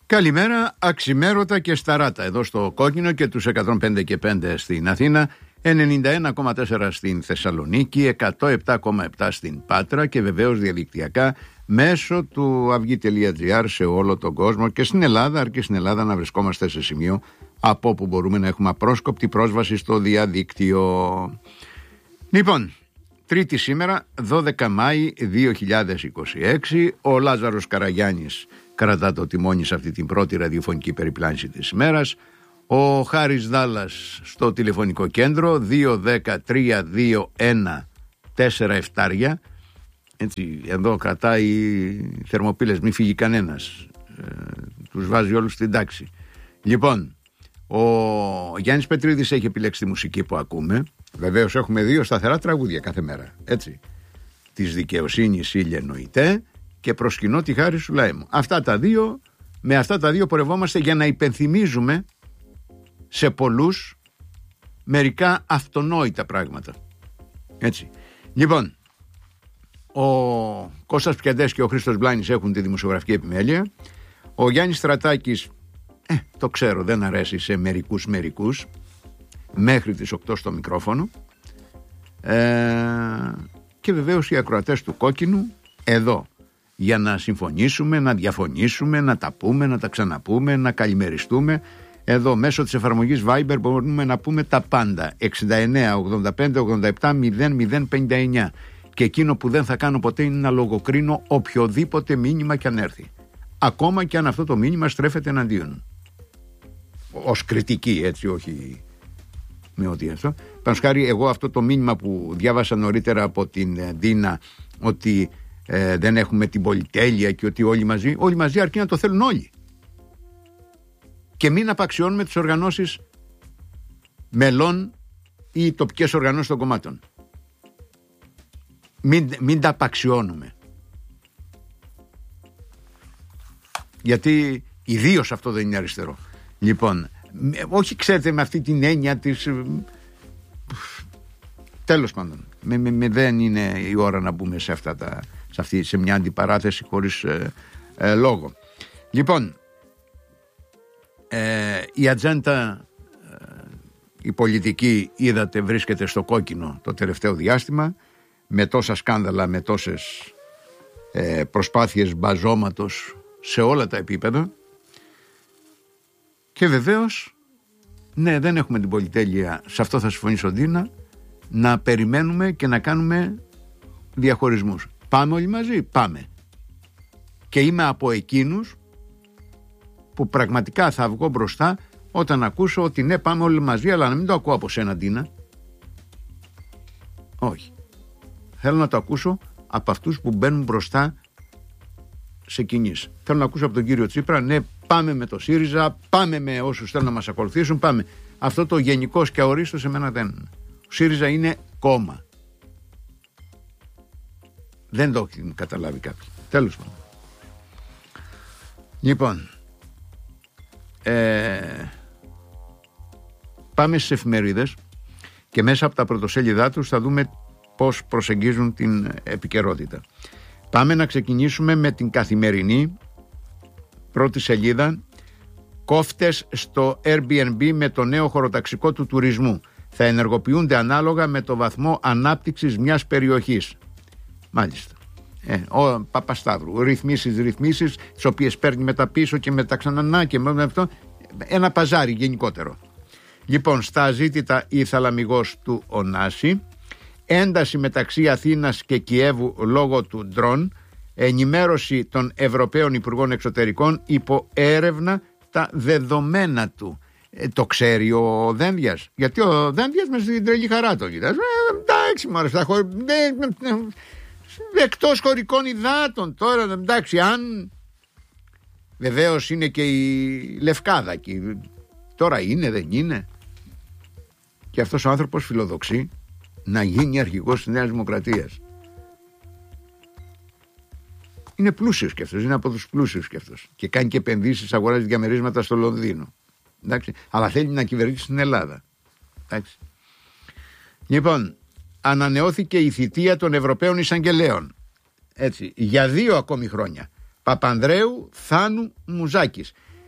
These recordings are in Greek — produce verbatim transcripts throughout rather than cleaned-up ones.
Καλημέρα, αξιμέρωτα και σταράτα εδώ στο Κόκκινο και τους εκατόν πέντε και πέντε στην Αθήνα, ενενήντα ένα κόμμα τέσσερα στην Θεσσαλονίκη, εκατόν επτά κόμμα επτά στην Πάτρα και βεβαίως διαδικτυακά μέσω του αυγή τελεία τζι άρ σε όλο τον κόσμο και στην Ελλάδα, αρκεί στην Ελλάδα να βρισκόμαστε σε σημείο από όπου μπορούμε να έχουμε απρόσκοπτη πρόσβαση στο διαδίκτυο. Λοιπόν, Τρίτη σήμερα, δώδεκα Μάη δύο χιλιάδες είκοσι έξι, ο Λάζαρος Καραγιάννης κρατά το τιμόνι σε αυτή την πρώτη ραδιοφωνική περιπλάνηση της ημέρας. Ο Χάρης Δάλλας στο τηλεφωνικό κέντρο δύο δέκα τρία δύο ένα τέσσερα επτάρια. Έτσι, εδώ κρατάει θερμοπύλες, μη φύγει κανένας. Ε, τους βάζει όλους στην τάξη. Λοιπόν, ο Γιάννης Πετρίδης έχει επιλέξει τη μουσική που ακούμε. Βεβαίως έχουμε δύο σταθερά τραγούδια κάθε μέρα. Έτσι. Της δικαιοσύνης ήλιε νοητέ και προσκυνώ τη χάρη σου λαέ μου. Αυτά τα δύο, με αυτά τα δύο πορευόμαστε για να υπενθυμίζουμε σε πολλούς μερικά αυτονόητα πράγματα. Έτσι. Λοιπόν, ο Κώστας Πιαντές και ο Χρήστος Μπλάνης έχουν τη δημοσιογραφική επιμέλεια. Ο Γιάννης Στρατάκης, ε, το ξέρω, δεν αρέσει σε μερικούς μερικούς, μέχρι τις οκτώ στο μικρόφωνο. Ε, και βεβαίως οι ακροατές του Κόκκινου εδώ για να συμφωνήσουμε, να διαφωνήσουμε, να τα πούμε, να τα ξαναπούμε, να καλημεριστούμε. Εδώ μέσω της εφαρμογής Viber μπορούμε να πούμε τα πάντα. εξήντα εννέα ογδόντα πέντε ογδόντα επτά μηδέν μηδέν πενήντα εννέα. Και εκείνο που δεν θα κάνω ποτέ είναι να λογοκρίνω οποιοδήποτε μήνυμα κι αν έρθει. Ακόμα κι αν αυτό το μήνυμα στρέφεται εναντίον. Ως κριτική, έτσι, όχι με ό,τι αυτό. Πάνω χάρη, εγώ αυτό το μήνυμα που διάβασα νωρίτερα από την Ντίνα, ότι ε, δεν έχουμε την πολυτέλεια και ότι όλοι μαζί, όλοι μαζί αρκεί να το θέλουν όλοι. Και μην απαξιώνουμε τις οργανώσεις μελών ή τοπικές οργανώσεις των κομμάτων. Μην, μην τα απαξιώνουμε. Γιατί ιδίως αυτό δεν είναι αριστερό. Λοιπόν, όχι, ξέρετε, με αυτή την έννοια της, τέλος πάντων, με, με, με, δεν είναι η ώρα να μπούμε σε, αυτά τα, σε, αυτή, σε μια αντιπαράθεση χωρίς ε, ε, λόγο. Λοιπόν, ε, η ατζέντα, ε, η πολιτική, είδατε, βρίσκεται στο κόκκινο το τελευταίο διάστημα, με τόσα σκάνδαλα, με τόσες ε, προσπάθειες μπαζώματος σε όλα τα επίπεδα. Και βεβαίως, ναι, δεν έχουμε την πολυτέλεια, σε αυτό θα συμφωνήσω Ντίνα, να περιμένουμε και να κάνουμε διαχωρισμούς. Πάμε όλοι μαζί, πάμε. Και είμαι από εκείνους που πραγματικά θα βγω μπροστά όταν ακούσω ότι ναι, πάμε όλοι μαζί, αλλά να μην το ακούω από σένα, Ντίνα. Όχι. Θέλω να το ακούσω από αυτούς που μπαίνουν μπροστά σε κινήσεις. Θέλω να ακούσω από τον κύριο Τσίπρα, ναι, πάμε με το ΣΥΡΙΖΑ, πάμε με όσους θέλουν να μας ακολουθήσουν, πάμε. Αυτό το γενικός και αορίστος σε μένα δεν. Ο ΣΥΡΙΖΑ είναι κόμμα. Δεν το έχει καταλάβει κάποιοι. Τέλος πάντων. Λοιπόν, ε, πάμε στις εφημερίδες και μέσα από τα πρωτοσέλιδά τους θα δούμε πώς προσεγγίζουν την επικαιρότητα. Πάμε να ξεκινήσουμε με την Καθημερινή, πρώτη σελίδα. Κόφτες στο Airbnb με το νέο χωροταξικό του τουρισμού. Θα ενεργοποιούνται ανάλογα με το βαθμό ανάπτυξης μιας περιοχής. Μάλιστα. Ε, ο Παπασταύρου. Ρυθμίσεις, ρυθμίσεις, τις οποίες παίρνει μετά πίσω και μετά ξανανά και με αυτό. Ένα παζάρι γενικότερο. Λοιπόν, στα αζήτητα η θαλαμιγός του Ωνάση. Ένταση μεταξύ Αθήνας και Κιέβου λόγω του ντρόν. Ενημέρωση των Ευρωπαίων Υπουργών Εξωτερικών υπό έρευνα τα δεδομένα του. Ε, το ξέρει ο Δένδιας. Γιατί ο Δένδιας με στην τρελή χαρά το κοιτάς. Ε, εντάξει μωρέ, στα χωρ... ε, ε, εκτός χωρικών υδάτων τώρα, εντάξει, αν βεβαίως είναι και η Λευκάδα και τώρα είναι, δεν είναι. Και αυτός ο άνθρωπος φιλοδοξεί να γίνει αρχηγός της Νέας Δημοκρατίας. Είναι πλούσιος και αυτός, είναι από τους πλούσιους και αυτός. Και κάνει και επενδύσεις, αγοράζει διαμερίσματα στο Λονδίνο. Εντάξει. Αλλά θέλει να κυβερνήσει στην Ελλάδα. Εντάξει. Λοιπόν, ανανεώθηκε η θητεία των Ευρωπαίων Εισαγγελέων. Έτσι, για δύο ακόμη χρόνια. Παπανδρέου, Θάνου, Μουζάκης.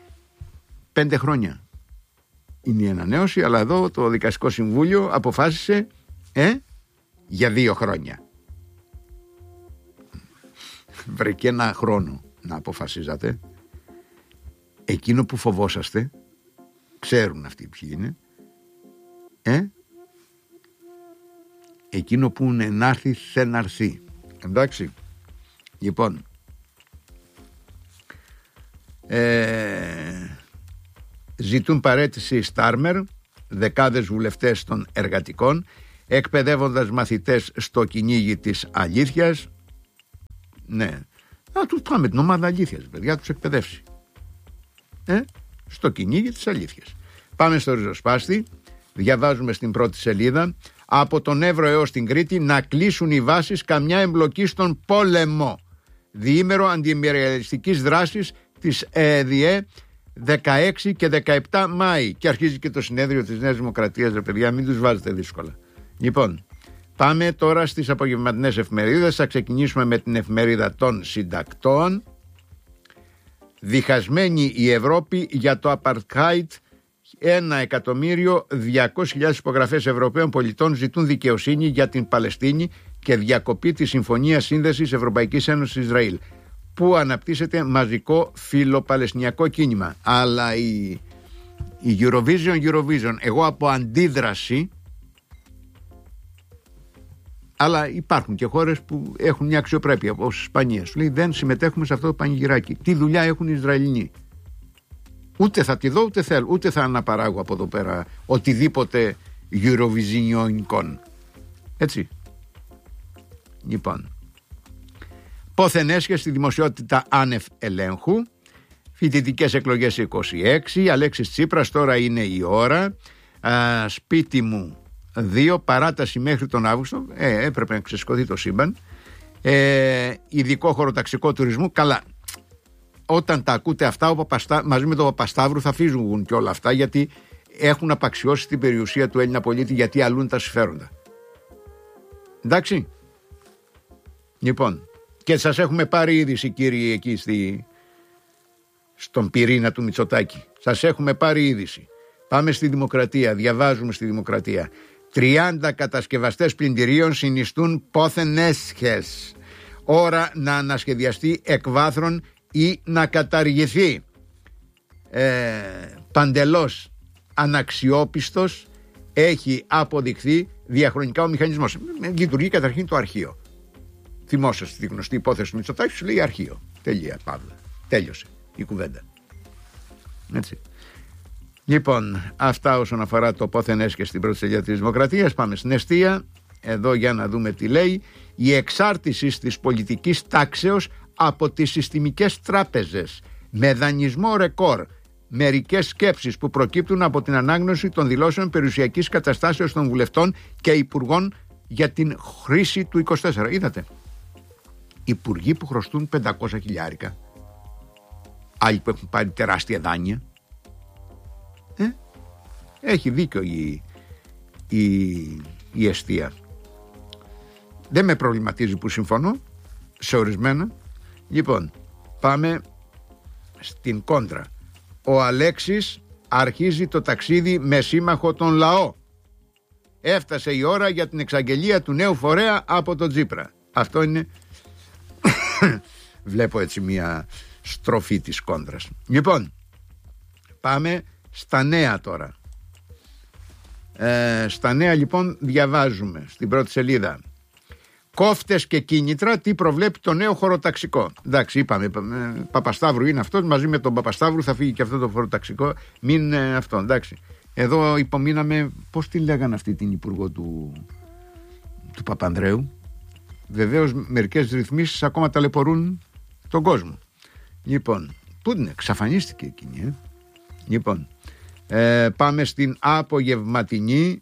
πέντε χρόνια είναι η ανανέωση, αλλά εδώ το Δικαστικό Συμβούλιο αποφάσισε ε, για δύο χρόνια. Βρε, και ένα χρόνο να αποφασίζατε. Εκείνο που φοβόσαστε, ξέρουν αυτοί ποιοι είναι, ε, εκείνο που είναι να έρθει θε να έρθει. Εντάξει. Λοιπόν, ε, ζητούν παραίτηση Στάρμερ δεκάδες βουλευτές των εργατικών, εκπαιδεύοντας μαθητές στο κυνήγι της αλήθειας. Ναι, να τους πάμε την ομάδα αλήθειας, παιδιά, τους εκπαιδεύσει ε, στο κυνήγι της αλήθειας. Πάμε στο ριζοσπάστη. Διαβάζουμε στην πρώτη σελίδα: από τον Εύρο έως την Κρήτη να κλείσουν οι βάσεις καμιά εμπλοκή στον πόλεμο. Διήμερο αντιεμπεριαλιστικής δράσης της ΕΔΙΕ δεκαέξι και δεκαεπτά Μάη. Και αρχίζει και το συνέδριο της Νέας Δημοκρατίας, ρε παιδιά, μην τους βάζετε δύσκολα. Λοιπόν, πάμε τώρα στις απογευματινές εφημερίδες. Θα ξεκινήσουμε με την εφημερίδα των συντακτών. Διχασμένη η Ευρώπη για το Apartheid. Ένα εκατομμύριο διακόσιες χιλιάδες υπογραφές Ευρωπαίων πολιτών ζητούν δικαιοσύνη για την Παλαιστίνη και διακοπή της Συμφωνίας Σύνδεσης Ευρωπαϊκής Ένωσης Ισραήλ, που αναπτύσσεται μαζικό φιλοπαλαιστινιακό κίνημα. Αλλά η, η Eurovision, Eurovision, εγώ από αντίδραση, αλλά υπάρχουν και χώρες που έχουν μια αξιοπρέπεια, όπως η Ισπανία, σου λέει δεν συμμετέχουμε σε αυτό το πανηγυράκι. Τι δουλειά έχουν οι Ισραηλινοί? Ούτε θα τη δω, ούτε θέλω, ούτε θα αναπαράγω από εδώ πέρα οτιδήποτε Eurovisionικών. Έτσι. Λοιπόν, πόθεν έσχε στη δημοσιότητα άνευ ελέγχου. Φοιτητικές εκλογές είκοσι έξι. Αλέξης Τσίπρας, τώρα είναι η ώρα. Α, σπίτι μου δύο, παράταση μέχρι τον Αύγουστο. Ε, έπρεπε να ξεσκωθεί το σύμπαν. Ε, ειδικό χωροταξικό τουρισμού. Καλά. Όταν τα ακούτε αυτά, ο Παπαστά, μαζί με τον Παπασταύρου θα φύγουν και όλα αυτά, γιατί έχουν απαξιώσει την περιουσία του Έλληνα πολίτη, γιατί αλλούν τα συμφέροντα. Εντάξει. Λοιπόν, και σας έχουμε πάρει είδηση, κύριοι, εκεί στη, στον πυρήνα του Μητσοτάκη. Σας έχουμε πάρει είδηση. Πάμε στη Δημοκρατία, διαβάζουμε στη Δημοκρατία. τριάντα κατασκευαστές πλυντηρίων συνιστούν πόθεν έσχες. Ώρα να ανασχεδιαστεί εκ βάθρων ή να καταργηθεί. Ε, παντελώς αναξιόπιστος έχει αποδειχθεί διαχρονικά ο μηχανισμός. Λειτουργεί καταρχήν το αρχείο. Θυμόσαστε τη γνωστή υπόθεση του Μητσοτάκη, σου λέει αρχείο. Τελεία, παύλα. Τέλειωσε η κουβέντα. Έτσι. Λοιπόν, αυτά όσον αφορά το πόθεν έσχε στην πρώτη σελίδα της Δημοκρατίας. Πάμε στην εστία. Εδώ για να δούμε τι λέει. Η εξάρτηση της πολιτικής τάξεως από τις συστημικές τράπεζες με δανεισμό ρεκόρ. Μερικές σκέψεις που προκύπτουν από την ανάγνωση των δηλώσεων περιουσιακής καταστάσεως των βουλευτών και υπουργών για την χρήση του είκοσι τέσσερα. Είδατε, υπουργοί που χρωστούν πεντακόσια χιλιάρικα, άλλοι που έχουν πάρει τεράστια δάνεια. ε? Έχει δίκιο η, η, η εστία. Δεν με προβληματίζει που συμφωνώ σε ορισμένα. Λοιπόν, πάμε στην κόντρα. Ο Αλέξης αρχίζει το ταξίδι με σύμμαχο τον λαό. Έφτασε η ώρα για την εξαγγελία του νέου φορέα από τον Τσίπρα. Αυτό είναι βλέπω έτσι μια στροφή της κόντρας. Λοιπόν, πάμε στα νέα τώρα. ε, Στα νέα λοιπόν διαβάζουμε στην πρώτη σελίδα: κόφτες και κίνητρα, τι προβλέπει το νέο χωροταξικό. Εντάξει, είπαμε, είπαμε Παπασταύρου είναι αυτός, μαζί με τον Παπασταύρου θα φύγει και αυτό το χωροταξικό. Μην ε, αυτό, εντάξει. Εδώ υπομείναμε, πώς τη λέγανε αυτή την υπουργό του, του Παπανδρέου. Βεβαίως μερικές ρυθμίσεις ακόμα ταλαιπωρούν τον κόσμο. Λοιπόν, πού είναι, εξαφανίστηκε εκείνη. Ε? Λοιπόν, ε, πάμε στην απογευματινή.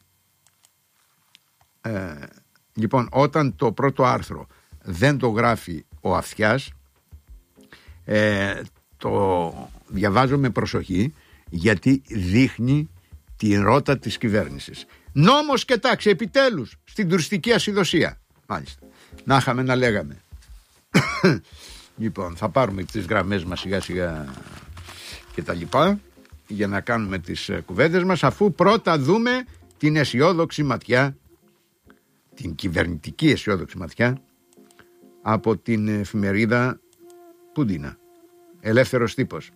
Ε, λοιπόν, όταν το πρώτο άρθρο δεν το γράφει ο Αυτιάς, ε, το διαβάζω με προσοχή, γιατί δείχνει την ρότα της κυβέρνησης. Νόμος και τάξη, επιτέλους, στην τουριστική ασυδοσία. Μάλιστα. Να είχαμε να λέγαμε. Λοιπόν, θα πάρουμε τις γραμμές μας σιγά σιγά και τα λοιπά. για να κάνουμε τις κουβέντες μας, αφού πρώτα δούμε την αισιόδοξη ματιά, την κυβερνητική αισιόδοξη ματιά από την εφημερίδα Πούντινα, Ελεύθερος Τύπος.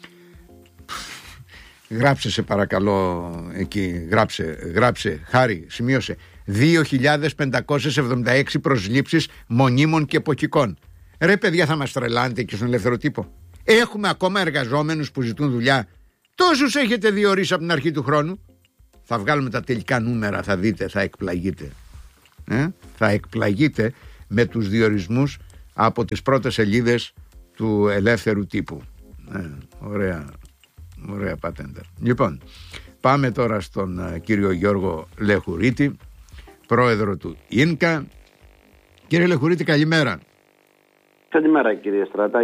Γράψε σε παρακαλώ εκεί, γράψε, γράψε, Χάρη, σημείωσε. δύο χιλιάδες πεντακόσιες εβδομήντα έξι προσλήψεις μονίμων και εποχικών. Ρε παιδιά, θα μας τρελάνετε και στον Ελεύθερο Τύπο. Έχουμε ακόμα εργαζόμενους που ζητούν δουλειά. Τόσους έχετε διορίσει από την αρχή του χρόνου. Θα βγάλουμε τα τελικά νούμερα, θα δείτε, θα εκπλαγείτε. Ε? Θα εκπλαγείτε με τους διορισμούς από τις πρώτες σελίδες του Ελεύθερου Τύπου. Ε, ωραία, ωραία πατέντα. Λοιπόν, πάμε τώρα στον uh, κύριο Γιώργο Λεχουρίτη, πρόεδρο του ΙΝΚΑ. Κύριε Λεχουρίτη, καλημέρα. Καλημέρα κύριε Στρατά.